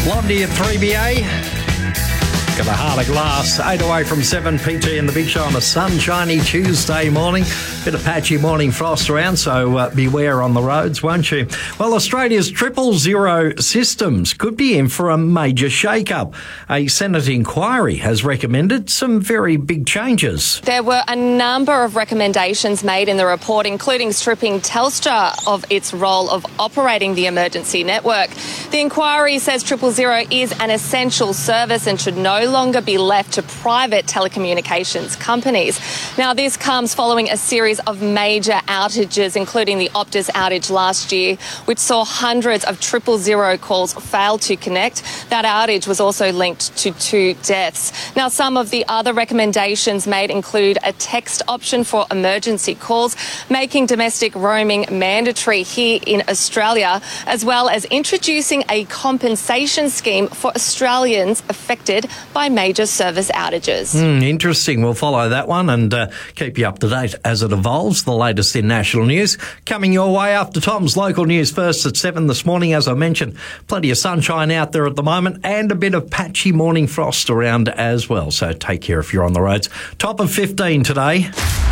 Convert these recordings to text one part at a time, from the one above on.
Blondie at 3BA. Got a heart of glass, 8 away from 7, PT in the Big Show on a sunshiny Tuesday morning. Bit of patchy morning frost around, so beware on the roads, won't you? Well, Australia's 000 systems could be in for a major shake-up. A Senate inquiry has recommended some very big changes. There were a number of recommendations made in the report, including stripping Telstra of its role of operating the emergency network. The inquiry says 000 is an essential service and should no longer be left to private telecommunications companies. Now, this comes following a series of major outages, including the Optus outage last year, which saw hundreds of 000 calls fail to connect. That outage was also linked to 2 deaths. Now, some of the other recommendations made include a text option for emergency calls, making domestic roaming mandatory here in Australia, as well as introducing a compensation scheme for Australians affected by major service outages. Interesting. We'll follow that one and keep you up to date as it evolves. The latest in national news coming your way after Tom's local news first at 7 this morning. As I mentioned, plenty of sunshine out there at the moment and a bit of patchy morning frost around as well. So take care if you're on the roads. Top of 15 today.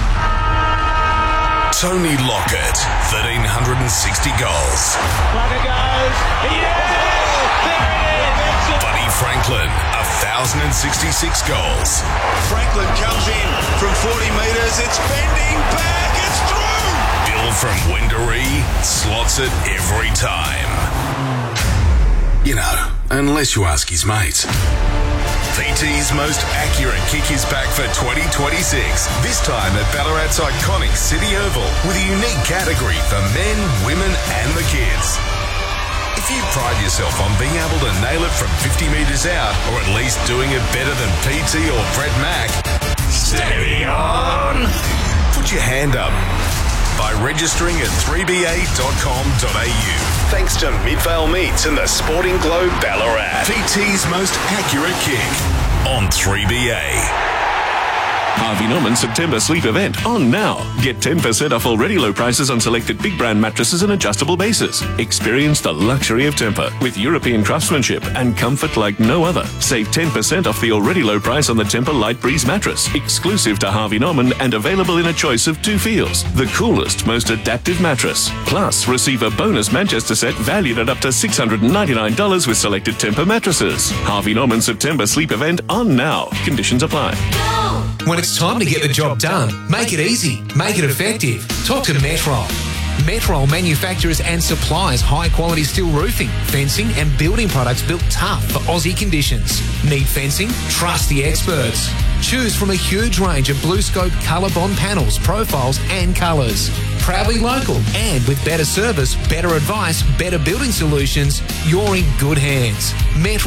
Tony Lockett, 1,360 goals. Lockett goes. Yeah! There it is! Buddy Franklin, 1,066 goals. Franklin comes in from 40 metres. It's bending back. It's through. Bill from Wendouree slots it every time. You know, unless you ask his mates. PT's most accurate kick is back for 2026. This time at Ballarat's iconic City Oval with a unique category for men, women and the kids. If you pride yourself on being able to nail it from 50 metres out, or at least doing it better than PT or Brett Mack, steady on! Put your hand up by registering at 3ba.com.au. Thanks to Midvale Meats and the Sporting Globe Ballarat. PT's most accurate kick on 3BA. Harvey Norman September sleep event on now. Get 10% off already low prices on selected big brand mattresses and adjustable bases. Experience the luxury of Tempur with European craftsmanship and comfort like no other. Save 10% off the already low price on the Tempur Light Breeze mattress, exclusive to Harvey Norman and available in a choice of 2 feels. The coolest, most adaptive mattress. Plus, receive a bonus Manchester set valued at up to $699 with selected Tempur mattresses. Harvey Norman September sleep event on now. Conditions apply. When it's time to get the job done, make it easy, make it effective. Talk to Metrol. Metrol manufactures and supplies high-quality steel roofing, fencing and building products built tough for Aussie conditions. Need fencing? Trust the experts. Choose from a huge range of BlueScope ColourBond panels, profiles and colours. Proudly local and with better service, better advice, better building solutions, you're in good hands. Metrol.